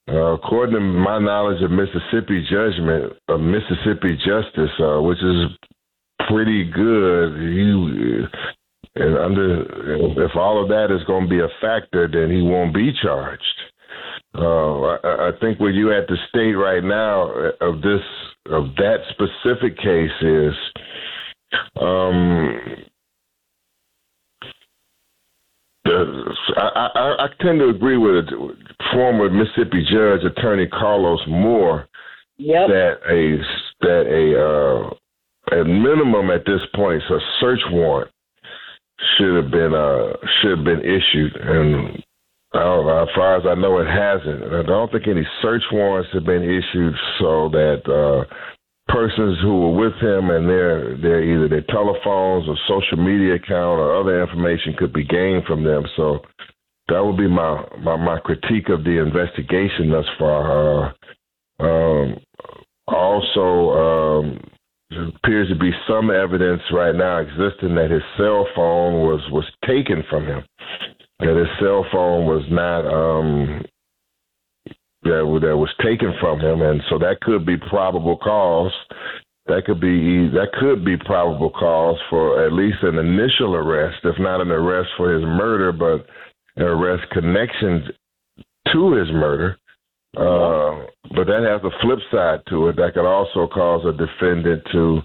According to my knowledge of Mississippi judgment, of Mississippi justice, which is pretty good, if all of that is going to be a factor, then he won't be charged. I think where you at the state right now of that specific case is, I tend to agree with former Mississippi Judge Attorney Carlos Moore that a minimum at this point, a search warrant should have been issued, and as far as I know, it hasn't. I don't think any search warrants have been issued so that persons who were with him and their either their telephones or social media account or other information could be gained from them. So that would be my critique of the investigation thus far. Also, there appears to be some evidence right now existing that his cell phone was taken from him. That his cell phone was not that was taken from him, and so that could be probable cause. That could be probable cause for at least an initial arrest, if not an arrest for his murder, but an arrest connection to his murder. But that has a flip side to it. That could also cause a defendant to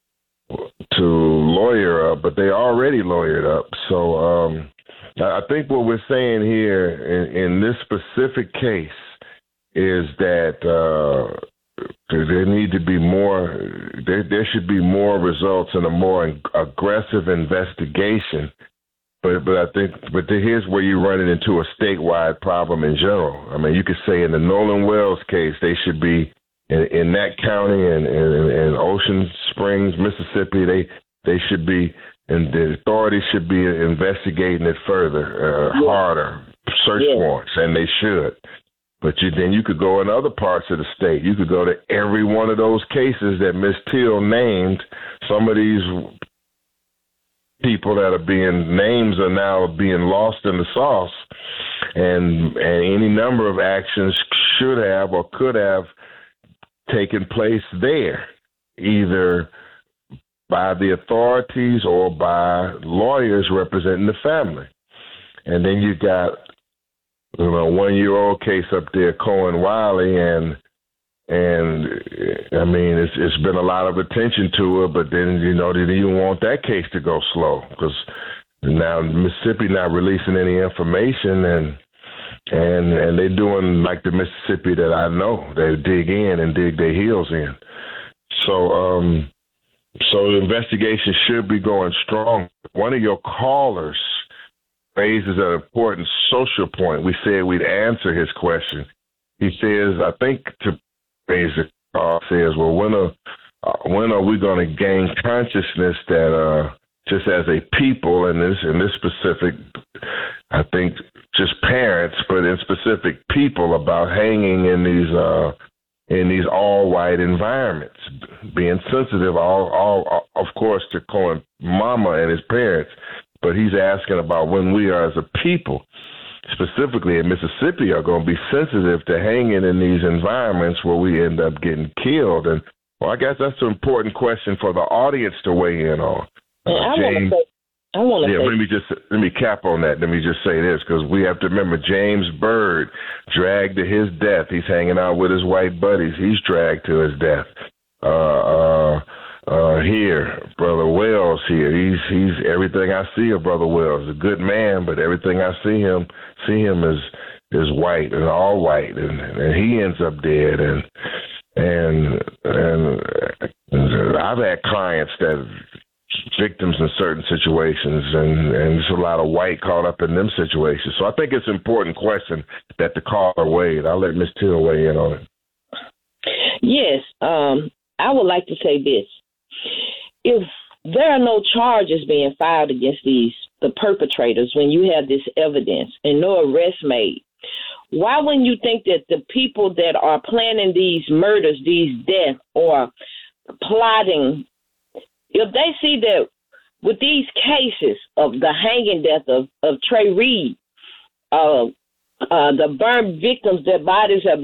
lawyer up, but they already lawyered up. So I think what we're saying here in this specific case is that there need to be more. There should be more results and a more aggressive investigation. But I think here's where you run it into a statewide problem in general. I mean, you could say in the Nolan Wells case, they should be in that county and in Ocean Springs, Mississippi. They should be, and the authorities should be investigating it further, harder, search warrants, and they should. But then you could go in other parts of the state. You could go to every one of those cases that Ms. Till named. Some of these people that are names are now being lost in the sauce, and any number of actions should have or could have taken place there, either by the authorities or by lawyers representing the family. And then you got, 1-year-old case up there, Cohen Wiley, and I mean, it's been a lot of attention to it, but then, you want that case to go slow because now Mississippi not releasing any information, and they're doing like the Mississippi that I know. They dig in and dig their heels in. So the investigation should be going strong. One of your callers raises an important social point. We said we'd answer his question. He says, I think to raise the call, says, well, when are we going to gain consciousness that just as a people, in this specific, I think just parents, but in specific people, about hanging in these all white environments, being sensitive, all of course, to Cohen Mama and his parents. But he's asking about when we are as a people, specifically in Mississippi, are going to be sensitive to hanging in these environments where we end up getting killed. And well, I guess that's an important question for the audience to weigh in on. James, let me cap on that. Let me just say this, because we have to remember James Byrd dragged to his death. He's hanging out with his white buddies. He's dragged to his death. Here, Brother Wells here. He's everything I see of Brother Wells. A good man, but everything I see him is white and all white, and he ends up dead. And I've had clients that victims in certain situations, and there's a lot of white caught up in them situations. So I think it's an important question that the caller weighed. I'll let Ms. Till weigh in on it. Yes, I would like to say this. If there are no charges being filed against the perpetrators when you have this evidence and no arrest made, why wouldn't you think that the people that are planning these murders, these deaths, or plotting, if they see that with these cases of the hanging death of Trey Reed, the burned victims, their bodies have